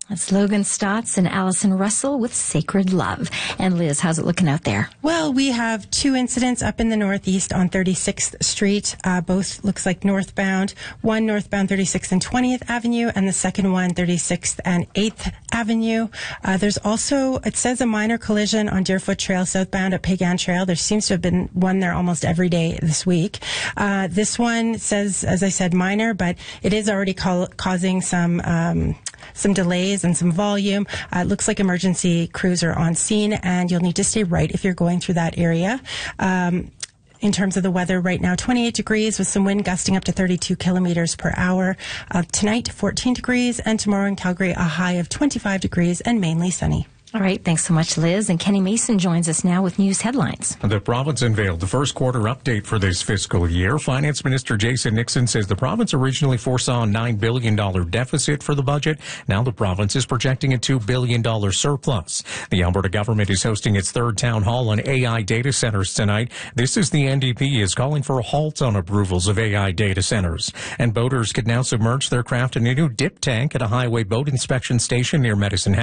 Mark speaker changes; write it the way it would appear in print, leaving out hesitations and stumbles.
Speaker 1: That's Logan Stotts and Allison Russell with Sacred Love. And Liz, how's it looking out there?
Speaker 2: Well, we have two incidents up in the northeast on 36th Street. Both looks like northbound. One northbound 36th and 20th Avenue, and the second one 36th and 8th Avenue. There's also, it says, a minor collision on Deerfoot Trail southbound at Pagan Trail. There seems to have been one there almost every day this week. This one says, as I said, minor, but it is already causing some delays and some volume. It looks like emergency crews are on scene, and you'll need to stay right if you're going through that area. In terms of the weather right now, 28 degrees with some wind gusting up to 32 kilometers per hour. Tonight, 14 degrees, and tomorrow in Calgary, a high of 25 degrees and mainly sunny.
Speaker 1: All right, thanks so much, Liz. And Kenny Mason joins us now with news headlines.
Speaker 3: The province unveiled the first quarter update for this fiscal year. Finance Minister Jason Nixon says the province originally foresaw a $9 billion deficit for the budget. Now the province is projecting a $2 billion surplus. The Alberta government is hosting its third town hall on AI data centers tonight. This is the NDP is calling for a halt on approvals of AI data centers. And boaters could now submerge their craft in a new dip tank at a highway boat inspection station near Medicine Hat.